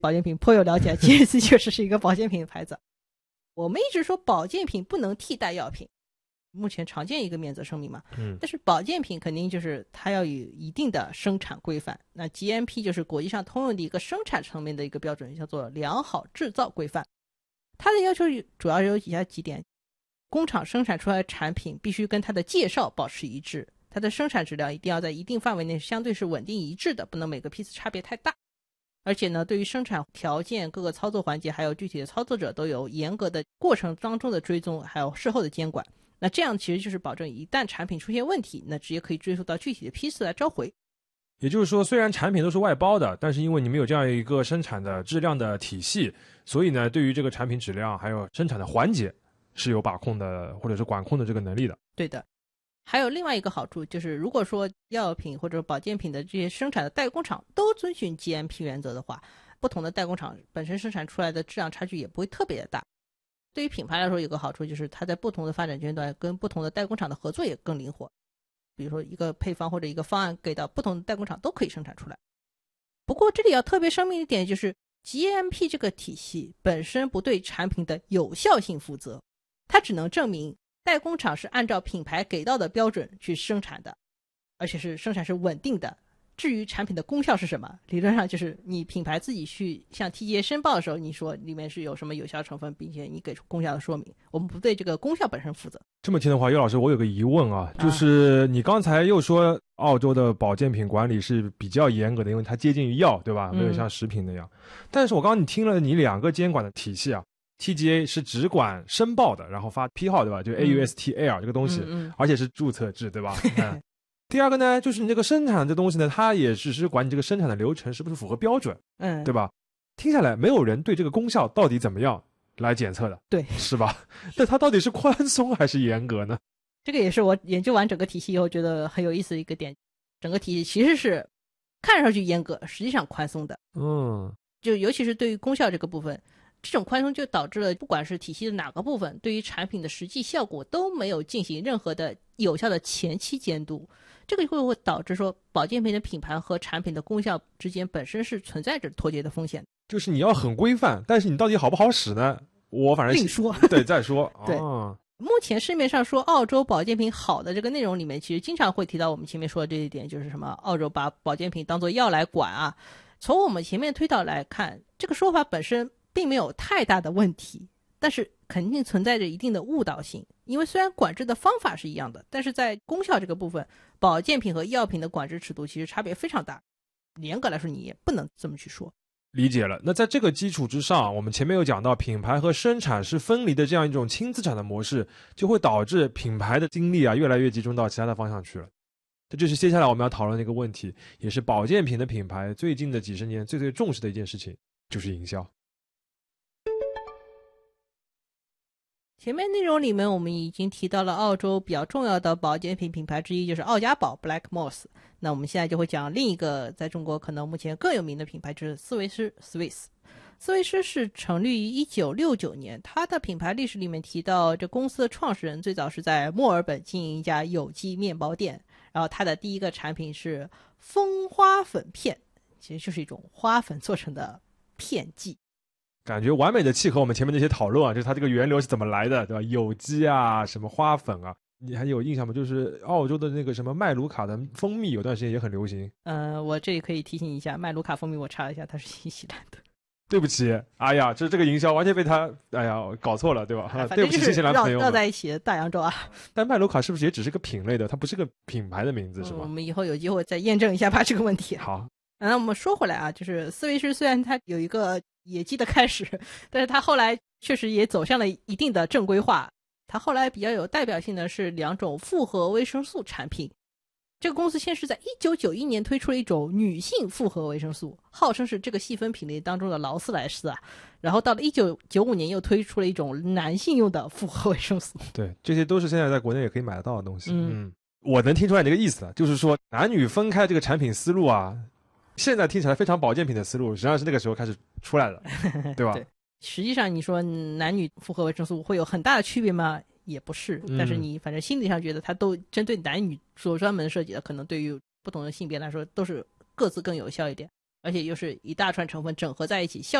保健品颇有了解，GAC 确实是一个保健品的牌子。我们一直说保健品不能替代药品，目前常见一个免责声明嘛，但是保健品肯定就是它要有一定的生产规范。那 GMP 就是国际上通用的一个生产层面的一个标准，叫做良好制造规范。它的要求主要有以下几点：工厂生产出来的产品必须跟它的介绍保持一致，它的生产质量一定要在一定范围内相对是稳定一致的，不能每个批次差别太大。而且呢，对于生产条件、各个操作环节还有具体的操作者都有严格的过程当中的追踪，还有事后的监管。那这样其实就是保证一旦产品出现问题，那直接可以追溯到具体的批次来召回。 也就是说，虽然产品都是外包的，但是因为你们有这样一个生产的质量的体系，所以呢，对于这个产品质量还有生产的环节是有把控的或者是管控的这个能力的。 对的。还有另外一个好处就是，如果说药品或者保健品的这些生产的代工厂都遵循 GMP 原则的话，不同的代工厂本身生产出来的质量差距也不会特别的大。对于品牌来说有个好处就是它在不同的发展阶段跟不同的代工厂的合作也更灵活，比如说一个配方或者一个方案给到不同的代工厂都可以生产出来。不过这里要特别声明一点，就是 GMP 这个体系本身不对产品的有效性负责，它只能证明代工厂是按照品牌给到的标准去生产的，而且是生产是稳定的。至于产品的功效是什么，理论上就是你品牌自己去向 TGA 申报的时候，你说里面是有什么有效成分，并且你给出功效的说明，我们不对这个功效本身负责。 这么听的话，尤老师，我有个疑问啊，就是你刚才又说澳洲的保健品管理是比较严格的，因为它接近于药，对吧？没有像食品那样。但是我刚刚你听了你两个监管的体系啊，TGA 是只管申报的，然后发批号，对吧？就 AUSTL 这个东西，而且是注册制，对吧？第二个呢，就是你这个生产这东西呢，它也只是管你这个生产的流程是不是符合标准，对吧？听下来，没有人对这个功效到底怎么样来检测的， 对， 是吧？那它到底是宽松还是严格呢？ 这个也是我研究完整个体系以后觉得很有意思的一个点。整个体系其实是看上去严格，实际上宽松的。就尤其是对于功效这个部分，这种宽松就导致了不管是体系的哪个部分，对于产品的实际效果都没有进行任何的有效的前期监督。这个会导致说保健品的品牌和产品的功效之间本身是存在着脱节的风险。 就是你要很规范，但是你到底好不好使呢？我反正另说。 对，再说。 对。目前市面上说澳洲保健品好的这个内容里面，其实经常会提到我们前面说的这一点，就是什么澳洲把保健品当作药来管啊。从我们前面推导来看，这个说法本身并没有太大的问题，但是肯定存在着一定的误导性。因为虽然管制的方法是一样的，但是在功效这个部分，保健品和药品的管制尺度其实差别非常大。严格来说，你也不能这么去说。 理解了。那在这个基础之上，我们前面有讲到品牌和生产是分离的这样一种轻资产的模式，就会导致品牌的精力越来越集中到其他的方向去了。这就是接下来我们要讨论的一个问题，也是保健品的品牌最近的几十年最重视的一件事情，就是营销。 前面内容里面我们已经提到了澳洲比较重要的保健品品牌之一就是奥家宝 Blackmores， 那我们现在就会讲另一个在中国可能目前更有名的品牌，就是斯维诗 Swiss。 斯维诗是成立于1969年，它的品牌历史里面提到这公司的创始人最早是在墨尔本经营一家有机面包店，然后它的第一个产品是蜂花粉片，其实就是一种花粉做成的片剂。 感觉完美的契合我们前面那些讨论啊，就是它这个源流是怎么来的，对吧？有机啊，什么花粉啊，你还有印象吗？就是澳洲的那个什么麦卢卡的蜂蜜，有段时间也很流行。 我这里可以提醒一下，麦卢卡蜂蜜我查了一下，它是新西兰的。 对不起，哎呀，这个营销完全被他搞错了，对吧？对不起新西兰朋友们。 绕在一起的大洋洲啊。 但麦卢卡是不是也只是个品类的，它不是个品牌的名字，是吧？ 我们以后有机会再验证一下吧这个问题。 好。 那我们说回来啊，就是斯维诗虽然它有一个野鸡的开始，但是它后来确实也走向了一定的正规化。它后来比较有代表性的是2种复合维生素产品。这个公司先是在1991年推出了一种女性复合维生素，号称是这个细分品类当中的劳斯莱斯啊。然后到了1995年又推出了一种男性用的复合维生素。 对，这些都是现在在国内也可以买得到的东西。我能听出来你这个意思了，就是说男女分开这个产品思路啊，现在听起来非常保健品的思路，实际上是那个时候开始出来的，对吧？ 对，实际上你说男女复合维生素会有很大的区别吗？也不是，但是你反正心理上觉得它都针对男女所专门设计的，可能对于不同的性别来说都是各自更有效一点。 而且又是一大串成分整合在一起，